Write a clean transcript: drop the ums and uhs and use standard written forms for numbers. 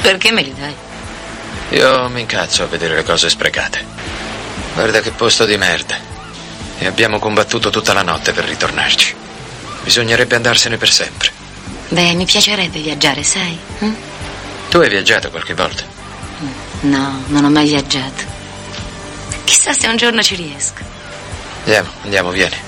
Perché me li dai? Io mi incazzo a vedere le cose sprecate. Guarda che posto di merda. E abbiamo combattuto tutta la notte per ritornarci. Bisognerebbe andarsene per sempre. Beh, mi piacerebbe viaggiare, sai? Tu hai viaggiato qualche volta? No, non ho mai viaggiato. Chissà se un giorno ci riesco. Andiamo, vieni.